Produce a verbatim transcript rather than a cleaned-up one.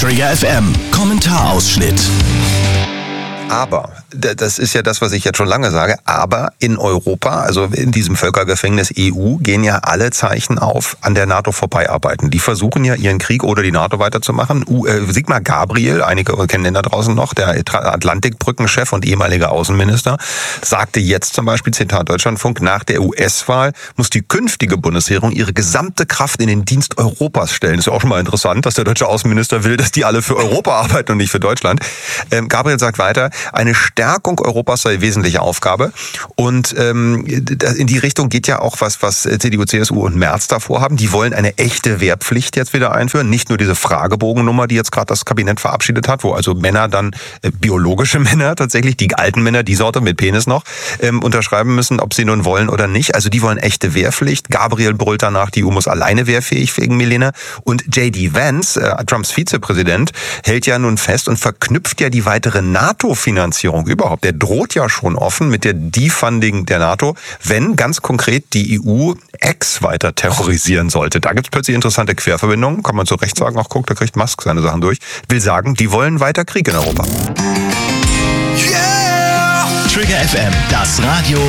Trigger F M Kommentarausschnitt. Aber, das ist ja das, was ich jetzt schon lange sage, aber in Europa, also in diesem Völkergefängnis E U, gehen ja alle Zeichen auf, an der NATO vorbeiarbeiten. Die versuchen ja ihren Krieg oder die NATO weiterzumachen. U, äh, Sigmar Gabriel, einige kennen den da draußen noch, der Atlantikbrückenchef und ehemaliger Außenminister, sagte jetzt zum Beispiel, Zitat Deutschlandfunk, nach der U S-Wahl muss die künftige Bundesregierung ihre gesamte Kraft in den Dienst Europas stellen. Ist ja auch schon mal interessant, dass der deutsche Außenminister will, dass die alle für Europa arbeiten und nicht für Deutschland. Ähm, Gabriel sagt weiter, eine Stärkung Europas sei wesentliche Aufgabe. Und ähm, in die Richtung geht ja auch was, was C D U, C S U und Merz davor haben. Die wollen eine echte Wehrpflicht jetzt wieder einführen. Nicht nur diese Fragebogennummer, die jetzt gerade das Kabinett verabschiedet hat, wo also Männer dann, äh, biologische Männer tatsächlich, die alten Männer, die Sorte mit Penis noch, ähm, unterschreiben müssen, ob sie nun wollen oder nicht. Also die wollen echte Wehrpflicht. Gabriel brüllt danach, die E U muss alleine wehrfähig wegen Milena. Und J D Vance, äh, Trumps Vizepräsident, hält ja nun fest und verknüpft ja die weitere NATO-Finanzierung überhaupt. Der droht ja schon offen mit der Defunding der NATO, wenn ganz konkret die E U Ex weiter terrorisieren sollte. Da gibt es plötzlich interessante Querverbindungen. Kann man zu Recht sagen, ach guck, da kriegt Musk seine Sachen durch. Will sagen, die wollen weiter Krieg in Europa. Yeah! Trigger F M, das Radio